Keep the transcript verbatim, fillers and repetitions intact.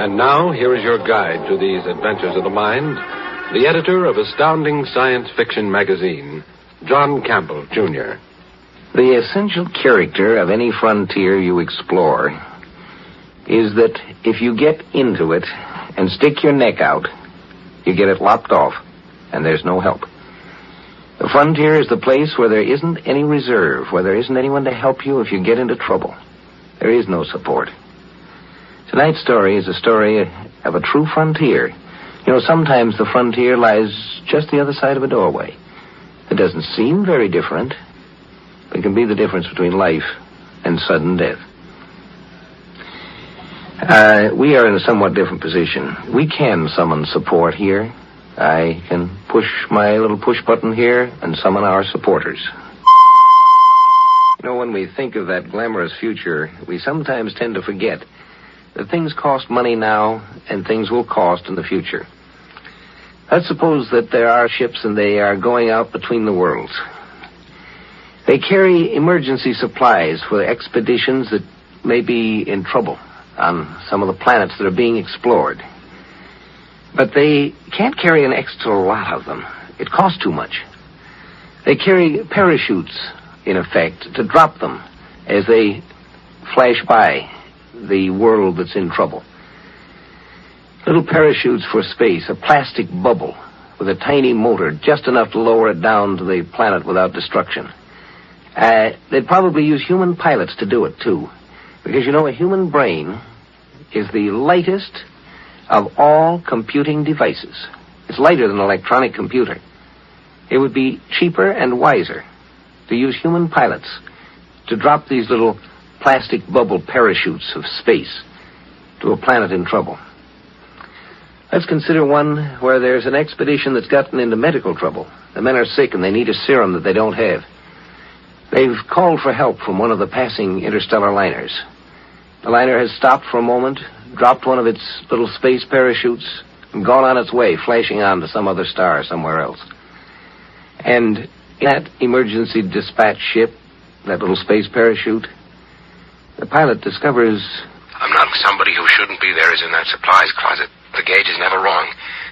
And now, here is your guide to these adventures of the mind, the editor of Astounding Science Fiction magazine, John Campbell, Junior The essential character of any frontier you explore is that if you get into it and stick your neck out, you get it lopped off, and there's no help. The frontier is the place where there isn't any reserve, where there isn't anyone to help you if you get into trouble. There is no support. Tonight's story is a story of a true frontier. You know, sometimes the frontier lies just the other side of a doorway. It doesn't seem very different, but it can be the difference between life and sudden death. Uh, we are in a somewhat different position. We can summon support here. I can push my little push button here and summon our supporters. You know, when we think of that glamorous future, we sometimes tend to forget that things cost money now and things will cost in the future. Let's suppose that there are ships and they are going out between the worlds. They carry emergency supplies for expeditions that may be in trouble on some of the planets that are being explored. But they can't carry an extra lot of them. It costs too much. They carry parachutes, in effect, to drop them as they flash by the world that's in trouble. Little parachutes for space, a plastic bubble with a tiny motor, just enough to lower it down to the planet without destruction. Uh, they'd probably use human pilots to do it, too. Because, you know, a human brain is the lightest of all computing devices. It's lighter than an electronic computer. It would be cheaper and wiser to use human pilots to drop these little plastic bubble parachutes of space to a planet in trouble. Let's consider one where there's an expedition that's gotten into medical trouble. The men are sick and they need a serum that they don't have. They've called for help from one of the passing interstellar liners. The liner has stopped for a moment, dropped one of its little space parachutes, and gone on its way, flashing on to some other star somewhere else. And in that emergency dispatch ship, that little space parachute, the pilot discovers... I'm not somebody who shouldn't be there is in that supplies closet. The gauge is never wrong.